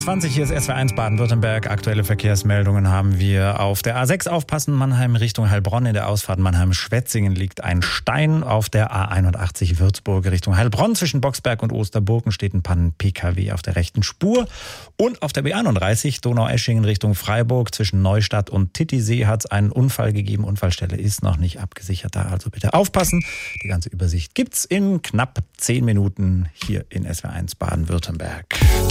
20, hier ist SW1 Baden-Württemberg. Aktuelle Verkehrsmeldungen haben wir auf der A6 aufpassen, Mannheim Richtung Heilbronn. In der Ausfahrt Mannheim-Schwetzingen liegt ein Stein. Auf der A81 Würzburg Richtung Heilbronn zwischen Boxberg und Osterburgen steht ein Pannen-PKW auf der rechten Spur. Und auf der B31 Donaueschingen Richtung Freiburg zwischen Neustadt und Titisee hat es einen Unfall gegeben. Unfallstelle ist noch nicht abgesichert, da also bitte aufpassen. Die ganze Übersicht gibt's in knapp 10 Minuten hier in SW1 Baden-Württemberg.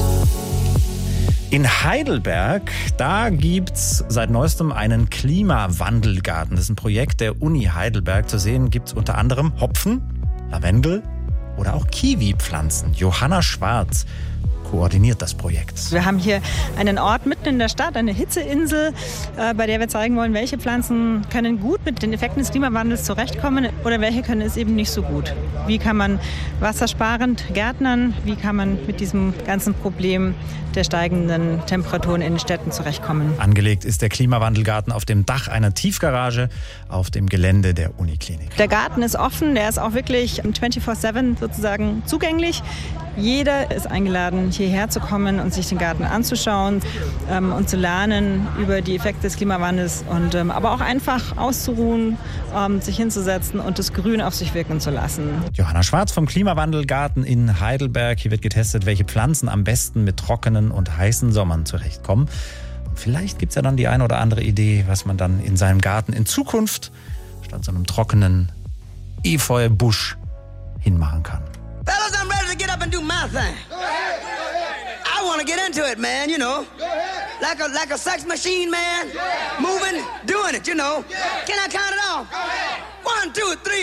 In Heidelberg, da gibt's seit neuestem einen Klimawandelgarten. Das ist ein Projekt der Uni Heidelberg. Zu sehen gibt's unter anderem Hopfen, Lavendel oder auch Kiwi-Pflanzen. Johanna Schwarz koordiniert das Projekt. Wir haben hier einen Ort mitten in der Stadt, eine Hitzeinsel, bei der wir zeigen wollen, welche Pflanzen können gut mit den Effekten des Klimawandels zurechtkommen oder welche können es eben nicht so gut. Wie kann man wassersparend gärtnern? Wie kann man mit diesem ganzen Problem der steigenden Temperaturen in den Städten zurechtkommen? Angelegt ist der Klimawandelgarten auf dem Dach einer Tiefgarage auf dem Gelände der Uniklinik. Der Garten ist offen, der ist auch wirklich 24/7 sozusagen zugänglich. Jeder ist eingeladen, hierher zu kommen und sich den Garten anzuschauen und zu lernen über die Effekte des Klimawandels und aber auch einfach auszuruhen, sich hinzusetzen und das Grün auf sich wirken zu lassen. Johanna Schwarz vom Klimawandelgarten in Heidelberg. Hier wird getestet, welche Pflanzen am besten mit trockenen und heißen Sommern zurechtkommen. Und vielleicht gibt es ja dann die eine oder andere Idee, was man dann in seinem Garten in Zukunft statt so einem trockenen Efeu-Busch hinmachen kann. Fellas, I'm ready to get up and do my thing. I want to get into it, man, you know. Like a sex machine, man. Moving, doing it, you know. Can I count it off? 1, 2, 3.